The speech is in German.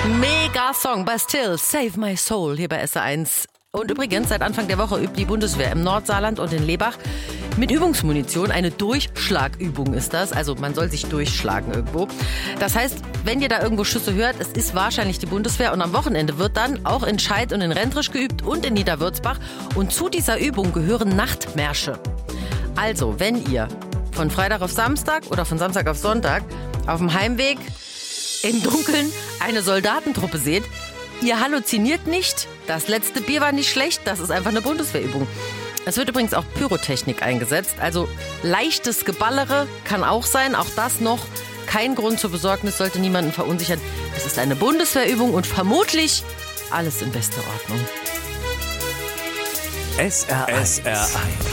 Mega Song, Bastille, Save My Soul hier bei SR1. Und übrigens, seit Anfang der Woche übt die Bundeswehr im Nordsaarland und in Lebach mit Übungsmunition. Eine Durchschlagübung ist das. Also man soll sich durchschlagen irgendwo. Das heißt, wenn ihr da irgendwo Schüsse hört, es ist wahrscheinlich die Bundeswehr. Und am Wochenende wird dann auch in Scheid und in Rentrisch geübt und in Niederwürzbach. Und zu dieser Übung gehören Nachtmärsche. Also, wenn ihr von Freitag auf Samstag oder von Samstag auf Sonntag auf dem Heimweg im Dunkeln eine Soldatentruppe seht, ihr halluziniert nicht. Das letzte Bier war nicht schlecht. Das ist einfach eine Bundeswehrübung. Es wird übrigens auch Pyrotechnik eingesetzt. Also leichtes Geballere kann auch sein. Auch das noch kein Grund zur Besorgnis, sollte niemanden verunsichern. Es ist eine Bundeswehrübung und vermutlich alles in bester Ordnung. SR1.